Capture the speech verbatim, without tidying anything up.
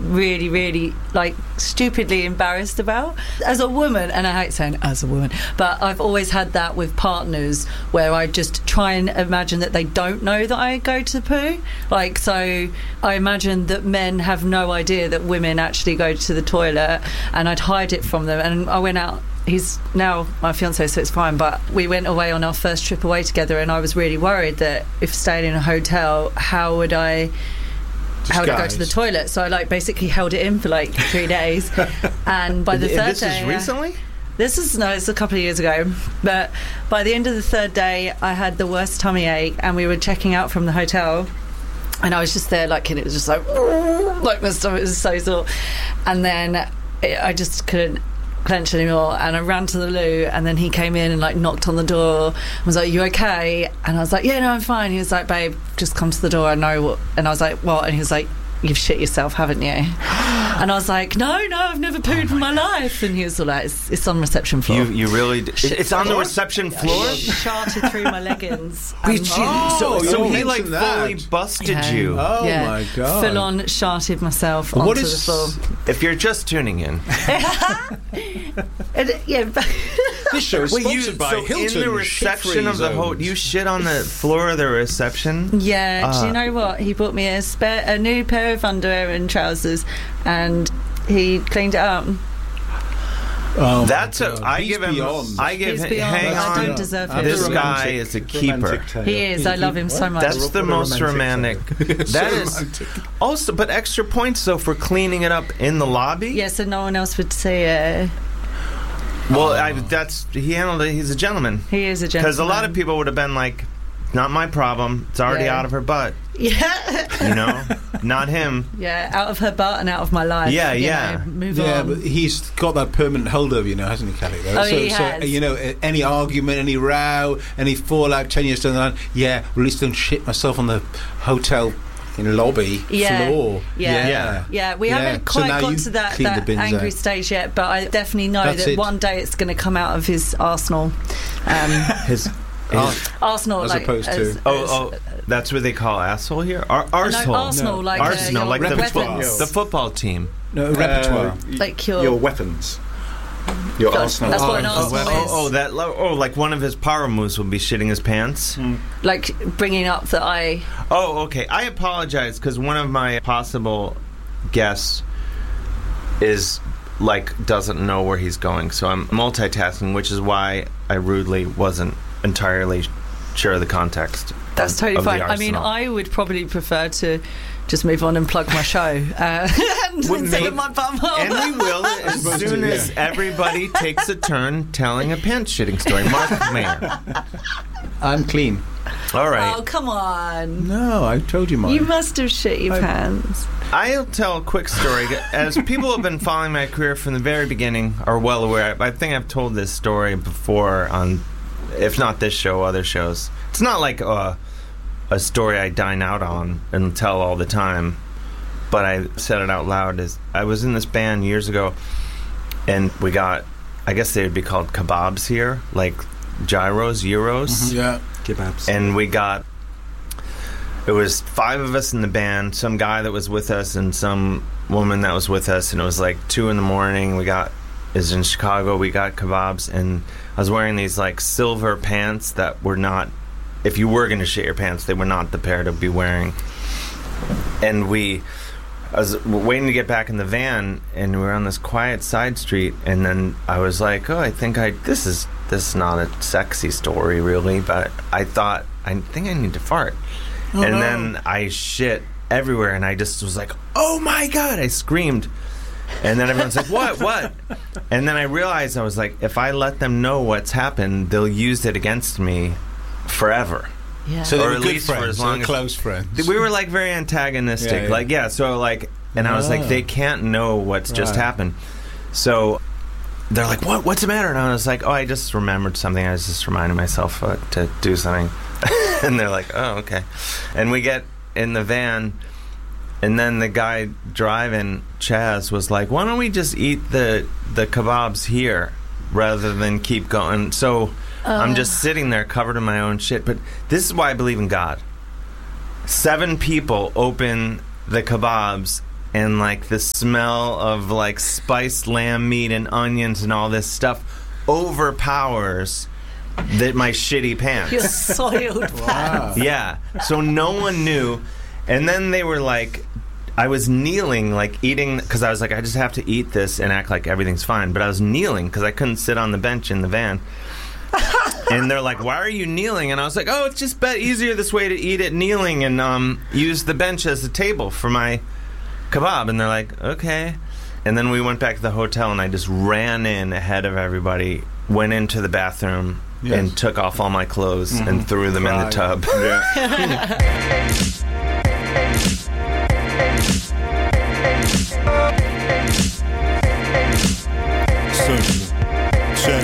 really, really, like, stupidly embarrassed about. As a woman, and I hate saying as a woman, but I've always had that with partners where I just try and imagine that they don't know that I go to the poo. Like, so I imagine that men have no idea that women actually go to the toilet, and I'd hide it from them. And I went out. He's now my fiancé, so it's fine, but we went away on our first trip away together, and I was really worried that if staying in a hotel, how would I how would I go to the toilet? So I like basically held it in for like three days, and by the third this day, is recently. Uh, this is no, it's a couple of years ago. But by the end of the third day, I had the worst tummy ache, and we were checking out from the hotel, and I was just there, like, and it was just like, like my stomach was so sore, and then it, I just couldn't clench anymore, and I ran to the loo, and then he came in and like knocked on the door and was like, "You okay?" And I was like, "Yeah, no, I'm fine." He was like, "Babe, just come to the door, I know what." And I was like, "What?" And he was like, "You've shit yourself, haven't you?" And I was like, "No, no, I've never pooed oh in my life." And he was all like, it's, it's on reception floor. You, you really d- it's on the reception floor? I sharted through my leggings. Wait, And- oh, so, so he like that. fully busted Yeah. you. Oh yeah, my god! full on sharted myself onto What is- the floor. If you're just tuning in, And, yeah, but This show is Wait, sponsored you, by so Hilton. in the reception of the hotel, hotel, you shit on the floor of the reception. yeah. do Ah. you know what? He bought me a spare, a new pair of underwear and trousers, and he cleaned it up. Oh That's my a. God. I He's give him. beyond. I give He's him. beyond. Hang I on. don't deserve him. This That's a guy romantic- is a keeper. romantic tale. He is. I love him so much. That's the What a most romantic romantic. tale. That So is romantic. also, but extra points though for cleaning it up in the lobby. Yeah, so no one else would see it. Well, I, that's he handled it. He's a gentleman. He is a gentleman. Because a lot of people would have been like, "Not my problem. It's already Yeah. out of her butt." Yeah. You know, not him. Yeah, out of her butt and out of my life. Yeah, you yeah. know, move Yeah, on. but he's got that permanent hold over you now, hasn't he, Kelly? Though? Oh, so, he so has. you know, a- any argument, any row, any fallout ten years down the line, yeah, well, at least don't shit myself on the hotel in lobby Yeah. floor. Yeah. Yeah. Yeah, we Yeah. haven't So quite now got you to that, clean the that bins angry out. stage yet, but I definitely know That's that it. one day it's going to come out of his arsenal. Um, His. his arsenal, As like, opposed to- as- oh, as- oh, that's what they call asshole here. Ar- no, arsehole. arsenal, No. like, uh, Arsenal, your like the, weapons. the football team. No, repertoire. Uh, Like your- your weapons. Your That's- arsenal. that's what an Oh, arsenal oh, is. oh, that. lo- Oh, like one of his power moves would be shitting his pants. like bringing up that I. Oh, okay. I apologize because one of my possible guests is like doesn't know where he's going, so I'm multitasking, which is why I rudely wasn't entirely sure of the context. That's of- totally of the fine. I mean, Arsenal. I would probably prefer to just move on and plug my show uh, Well, instead may- of my bumhole. And we will as supposed soon to, as yeah. everybody takes a turn telling a pants shitting story. Mark Mayer. I'm clean. All right. Oh, come on. No, I told you mine. You must have shit your I- pants. I'll tell a quick story. As people who have been following my career from the very beginning are well aware, I think I've told this story before on, if not this show, other shows. It's not like a, a story I dine out on and tell all the time, but I said it out loud. Is I was in this band years ago, and we got, I guess they would be called kebabs here, like gyros, euros. Yeah. Kebabs. And we got, it was five of us in the band, some guy that was with us and some woman that was with us, and it was like two in the morning. We got, it was in Chicago, we got kebabs, and I was wearing these like silver pants that were not, if you were going to shit your pants, they were not the pair to be wearing. And we, I was waiting to get back in the van, and we were on this quiet side street, and then I was like, oh, I think I, this is, this is not a sexy story, really, but I thought, I think I need to fart. Oh, and no. then I shit everywhere, and I just was like, oh my God, I screamed. And then everyone's like, what, what? And then I realized, I was like, if I let them know what's happened, they'll use it against me forever. Yeah. So they Or were at good least for friends, as they long were as- close friends. We were like very antagonistic, Yeah, yeah. like yeah. So like, and I was like, Ah. they can't know what's just Right. happened. So they're like, what? What's the matter? And I was like, oh, I just remembered something. I was just reminding myself uh, to do something. And they're like, oh, okay. And we get in the van, and then the guy driving, Chaz, was like, why don't we just eat the the kebabs here rather than keep going? So I'm just sitting there covered in my own shit. But this is why I believe in God. Seven people open the kebabs, and like the smell of like spiced lamb meat and onions and all this stuff overpowers that my shitty pants. Your soiled pants. Yeah. So no one knew. And then they were like, I was kneeling, like eating, because I was like, I just have to eat this and act like everything's fine. But I was kneeling because I couldn't sit on the bench in the van. And they're like, why are you kneeling? And I was like, oh, it's just bet easier this way to eat it kneeling and um, use the bench as a table for my kebab. And they're like, okay. And then we went back to the hotel, and I just ran in ahead of everybody, went into the bathroom, Yes. and took off all my clothes Mm-hmm. and threw them in the Right. tub. Yeah.